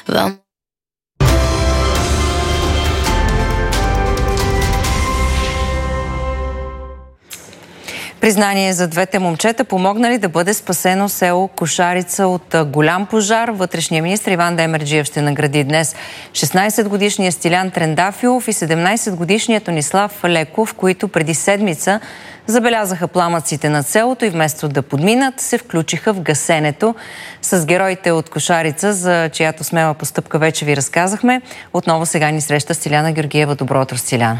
Признание за двете момчета, помогнали да бъде спасено село Кошарица от голям пожар. Вътрешният министър Иван Демерджиев ще награди днес 16-годишния Стилян Трендафилов и 17-годишния Тонислав Леков, които преди седмица забелязаха пламъците над селото и вместо да подминат, се включиха в гасенето. С героите от Кошарица, за чиято смела постъпка вече ви разказахме, отново сега ни среща Стиляна Георгиева. Добро утро, Стиляна!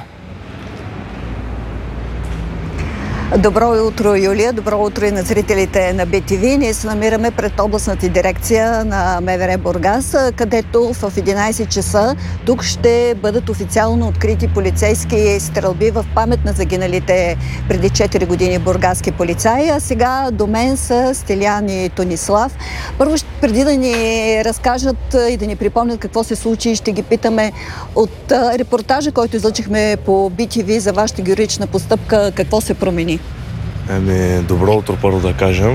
Добро утро, Юлия. Добро утро и на зрителите на BTV. Ние се намираме пред областната дирекция на МВР Бургас, където в 11 часа тук ще бъдат официално открити полицейски стрелби в памет на загиналите преди 4 години бургаски полицаи. А сега до мен са Стилян и Тонислав. Първо, преди да ни разкажат и да ни припомнят какво се случи, ще ги питаме от репортажа, който излъчихме по BTV за вашата героична постъпка, какво се промени? Добро утро, първо да кажем.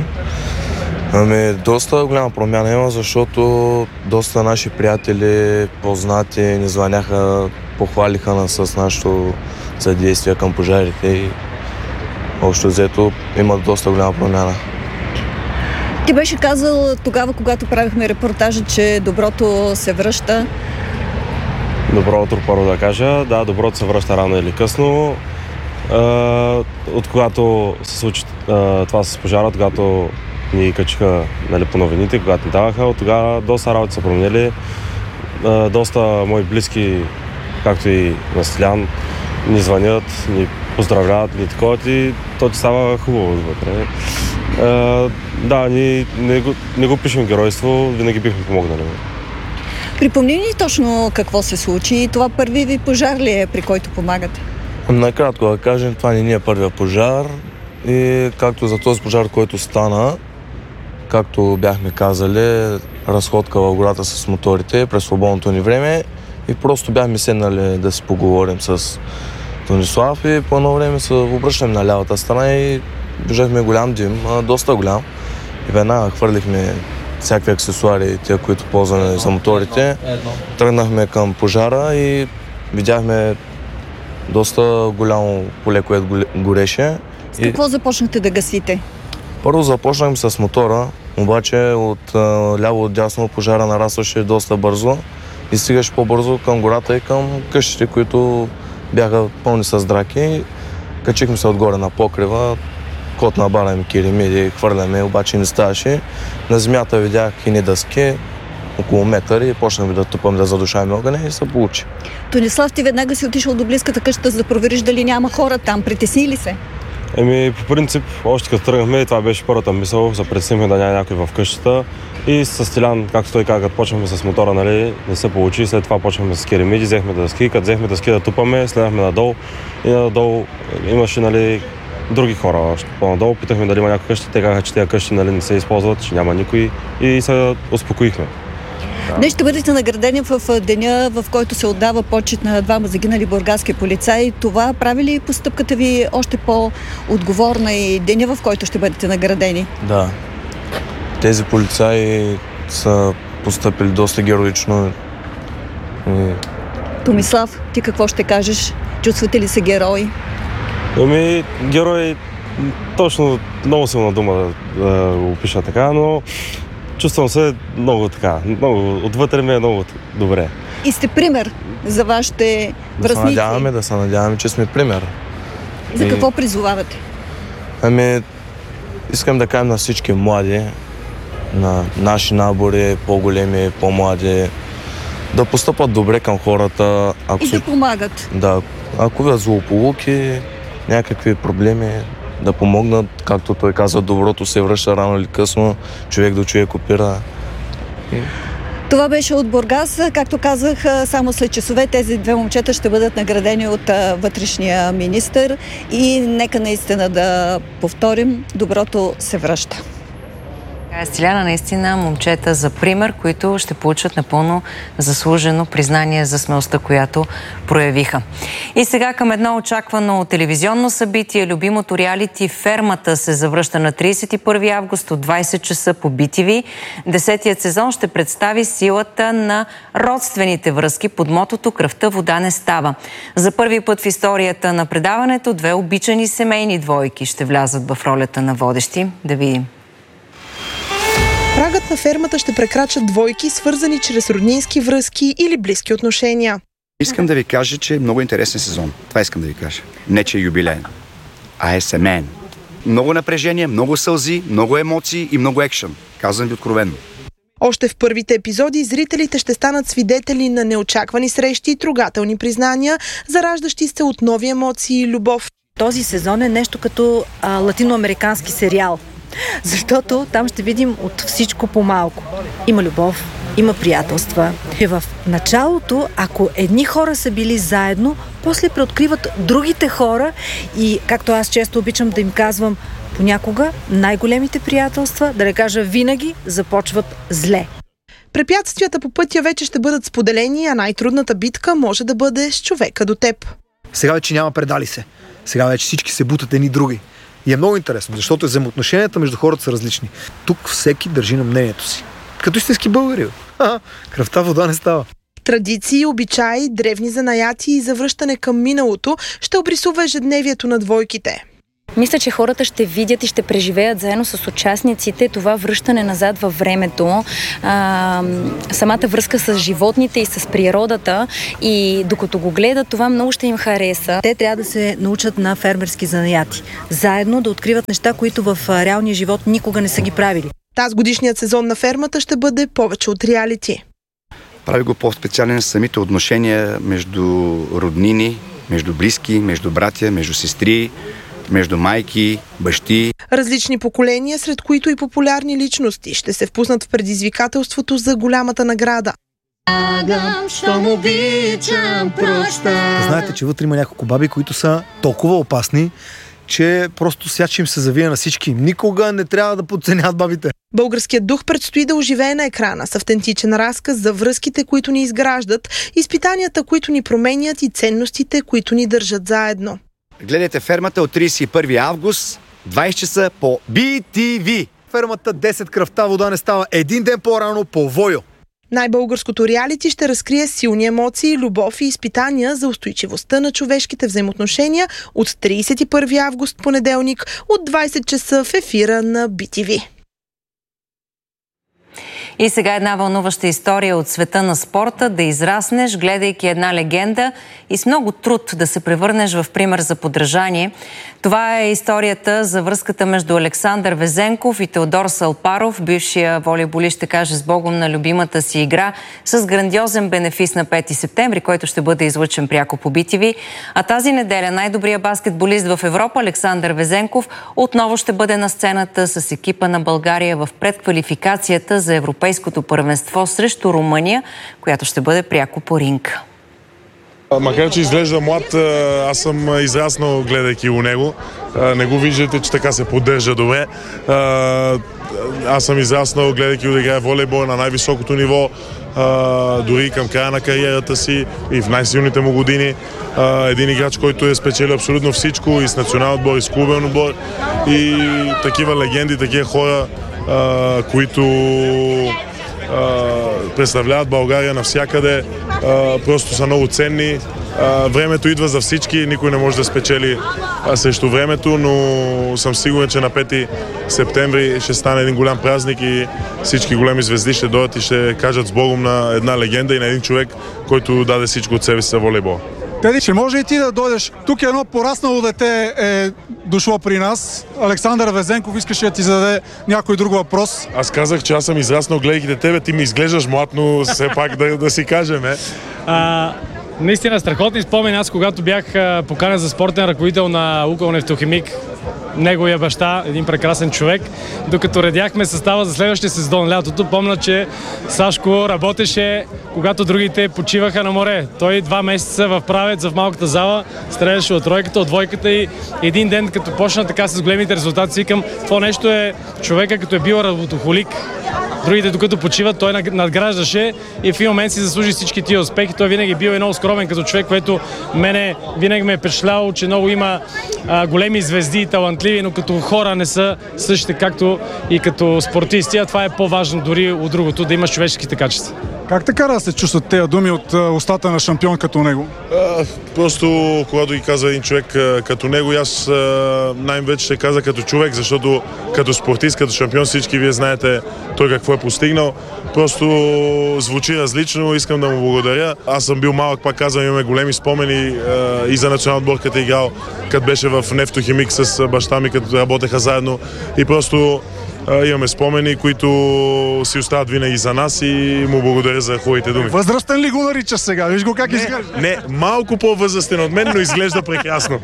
Доста голяма промяна има, защото доста наши приятели, познати, ни звъняха, похвалиха нас с нашето съдействие към пожарите и общо взето има доста голяма промяна. Ти беше казал тогава, когато правихме репортажа, че доброто се връща. Добро утро, първо да кажа. Да, доброто се връща рано или късно. От когато се случи това с пожара, когато ни качиха по новините, когато ни даваха, от тогава доста работи са променили. Доста мои близки, както и на Стилян, ни звънят, ни поздравляват, ни такова и то ти става хубаво вътре. Да, ние не го пишем геройство, винаги бихме помогнали. Припомни ни точно какво се случи. Това първи ви пожар ли е, при който помагате? Накратко да кажем, това не е първия пожар и както за този пожар, който стана, както бяхме казали, разходка в гората с моторите през свободното ни време и просто бяхме седнали да си поговорим с Тонислав и по едно време се обръщаме на лявата страна и виждахме голям дим, доста голям и веднага хвърлихме всякакви аксесуари, тия, които ползваме за моторите. Тръгнахме към пожара и видяхме доста голямо поле, което гореше. С какво започнахте да гасите? Първо започнахме с мотора, обаче от ляво от дясно пожара нарастваше доста бързо и стигаше по-бързо към гората и към къщите, които бяха пълни с драки. Качихме се отгоре на покрива, кот набаряме килими, хвърляме, обаче не ставаше. На земята видях ини дъски, около метър и почнахме да тупаме, да задушаваме огъня и се получи. Тонислав, ти веднага си отишъл до близката къща, за да провериш дали няма хора там. Притесни ли се? По принцип, още като тръгнахме, това беше първата мисъл, се притеснихме да няма някой в къщата. И с Стилян, както той каза, като почнахме с мотора, не се получи. След това почнахме с керемиди, взехме дъски. Като взехме дъски да тупаме, следнахме надолу. И надолу имаше други хора още по-надолу. Питахме дали има някаква къща. Те казаха, че тези къщи не се използват, че няма никой. И се успокоихме. Днес ще бъдете наградени в деня, в който се отдава почет на двама загинали бургаски полицаи. Това прави ли постъпката ви още по-отговорна и деня, в който ще бъдете наградени? Да. Тези полицаи са постъпили доста героично. Томислав, ти какво ще кажеш? Чувствате ли се герои? Герои, точно много силна дума да го опиша така, но чувствам се много така, отвътре ми е много добре. И сте пример за вашите връстници. Да се надяваме, че сме пример. За какво призовавате? Искам да кажем на всички млади, на наши набори, по-големи, по-млади, да постъпат добре към хората. И да помагат. Да, ако ви злополуки, някакви проблеми, да помогнат, както той казва, доброто се връща рано или късно, човек до човек опира. Това беше от Бургас. Както казах, само след часове тези две момчета ще бъдат наградени от вътрешния министър и нека наистина да повторим, доброто се връща. Стиляна, наистина момчета за пример, които ще получат напълно заслужено признание за смелостта, която проявиха. И сега към едно очаквано телевизионно събитие. Любимото реалити "Фермата" се завръща на 31 август от 20 часа по BTV. 10-тият сезон ще представи силата на родствените връзки под мотото "Кръвта вода не става". За първи път в историята на предаването две обичани семейни двойки ще влязат в ролята на водещи. Да видим. Прагът на "Фермата" ще прекрачат двойки, свързани чрез роднински връзки или близки отношения. Искам да ви кажа, че е много интересен сезон. Това искам да ви кажа. Не, че е юбилеен, а е семейен. Много напрежение, много сълзи, много емоции и много екшън. Казвам ви откровенно. Още в първите епизоди зрителите ще станат свидетели на неочаквани срещи и трогателни признания, зараждащи се от нови емоции и любов. Този сезон е нещо като латиноамерикански сериал. Защото там ще видим от всичко по-малко. Има любов, има приятелства. И в началото, ако едни хора са били заедно, после преоткриват другите хора и, както аз често обичам да им казвам, понякога най-големите приятелства, да не кажа винаги, започват зле. Препятствията по пътя вече ще бъдат споделени, а най-трудната битка може да бъде с човека до теб. Сега вече няма предали се. Сега вече всички се бутат едни други. И е много интересно, защото взаимоотношенията между хората са различни. Тук всеки държи на мнението си. Като истински българи. Кръвта вода не става. Традиции, обичаи, древни занаяти и завръщане към миналото ще обрисува ежедневието на двойките. Мисля, че хората ще видят и ще преживеят заедно с участниците това връщане назад във времето, самата връзка с животните и с природата, и докато го гледат, това много ще им хареса. Те трябва да се научат на фермерски занаяти. Заедно да откриват неща, които в реалния живот никога не са ги правили. Тази годишният сезон на "Фермата" ще бъде повече от реалити. Прави го по-специален самите отношения между роднини, между близки, между братя, между сестри, между майки, бащи. Различни поколения, сред които и популярни личности, ще се впуснат в предизвикателството за голямата награда. Знаете, че вътре има няколко баби, които са толкова опасни, че просто свят ще им се завия на всички. Никога не трябва да подценят бабите. Българският дух предстои да оживее на екрана с автентичен разказ за връзките, които ни изграждат, изпитанията, които ни променят, и ценностите, които ни държат заедно. Гледайте "Фермата" от 31 август, 20 часа по BTV. "Фермата 10 кръвта вода не става" един ден по-рано по Войо. Най-българското реалити ще разкрие силни емоции, любов и изпитания за устойчивостта на човешките взаимоотношения от 31 август, понеделник, от 20 часа в ефира на BTV. И сега една вълнуваща история от света на спорта. Да израснеш, гледайки една легенда, и с много труд да се превърнеш в пример за подражание. Това е историята за връзката между Александър Везенков и Теодор Салпаров. Бившия волейболист ще каже с Богом на любимата си игра, с грандиозен бенефис на 5 септември, който ще бъде излъчен пряко по BTV. А тази неделя най-добрият баскетболист в Европа, Александър Везенков, отново ще бъде на сцената с екипа на България в предквалификацията за Европейското първенство срещу Румъния, която ще бъде пряко по ринг. Макар че изглежда млад, аз съм израснал гледайки у него. Не го виждате, че така се поддържа добре. Аз съм израснал гледайки да играе волейбол на най-високото ниво, дори към края на кариерата си и в най-силните му години. Един играч, който е спечелил абсолютно всичко, и с национален отбор, и с клубен отбор, и такива легенди, такива хора, които представляват България навсякъде, просто са много ценни. Времето идва за всички, никой не може да спечели срещу времето, но съм сигурен, че на 5 септември ще стане един голям празник и всички големи звезди ще дойдат и ще кажат с Богом на една легенда и на един човек, който даде всичко от себе си за волейбол. Теди, ще може и ти да дойдеш? Тук едно пораснало дете е дошло при нас. Александър Везенков искаше да ти зададе някой друг въпрос. Аз казах, че аз съм израснал гледайки тебе, ти ми изглеждаш млад, но все пак да си кажем. Наистина страхотни спомени. Аз когато бях поканен за спортен ръководител на Лукойл Нефтохимик неговия баща, един прекрасен човек. Докато редяхме състава за следващия сезон лятото, помня, че Сашко работеше, когато другите почиваха на море. Той 2 месеца в Правец, в малката зала, стреляше от тройката, от двойката и един ден, като почна така с големите резултати, си викам, това нещо е човека, като е бил работохолик. Другите, докато почиват, той надграждаше и в един момент си заслужи всички тия успехи. Той винаги бил много скромен като човек, което мене винаги ме е впечатляло, че много има големи звезди и талантливи, но като хора не са същите както и като спортисти, а това е по-важно дори от другото, да имаш човешките качества. Как така да се чувстват тези думи от устата на шампион като него? Просто когато ги казва един човек като него, аз най-вече ще каза като човек, защото като спортист, като шампион, всички вие знаете той какво е постигнал. Просто звучи различно, искам да му благодаря. Аз съм бил малък, пак казвам, имаме големи спомени и за национална отборката играл, като беше в Нефтохимик с баща ми, като работеха заедно и просто имаме спомени, които си остават винаги за нас и му благодаря за хубавите думи. Възрастен ли го наричаш сега? Виж го как изглежда. Не, малко по-възрастен от мен, но изглежда прекрасно.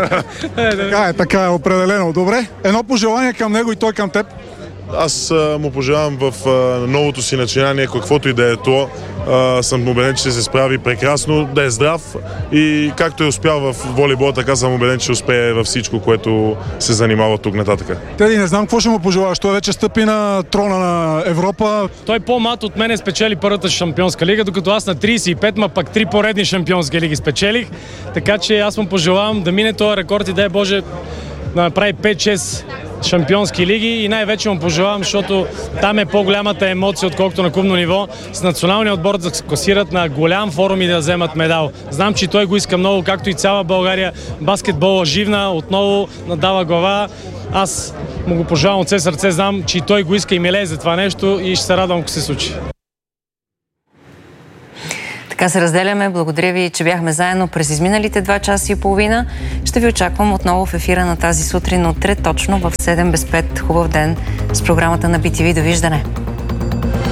Така е, определено. Добре, едно пожелание към него и той към теб. Аз му пожелавам в новото си начинание, каквото и да е то, съм убеден, че ще се справи прекрасно, да е здрав и както е успял в волейбол, така съм убеден, че ще успее във всичко, което се занимава тук нататък. Теди, не знам какво ще му пожелаваш, той вече стъпи на трона на Европа. Той по-млад от мене спечели първата шампионска лига, докато аз на 35, пак 3 поредни шампионски лиги спечелих, така че аз му пожелавам да мине този рекорд и дай Боже да направи 5-6 шампионски лиги и най-вече му пожелавам, защото там е по-голямата емоция, отколкото на клубно ниво, с националния отбор да се класират на голям форум и да вземат медал. Знам, че той го иска много, както и цяла България. Баскетбола живна, отново надава глава. Аз му го пожелавам от все сърце, знам, че и той го иска и милее за това нещо и ще се радвам, ако се случи. Така се разделяме. Благодаря ви, че бяхме заедно през изминалите 2 часа и половина. Ще ви очаквам отново в ефира на тази сутрин утре, точно в 7 без 5. Хубав ден с програмата на BTV. Довиждане!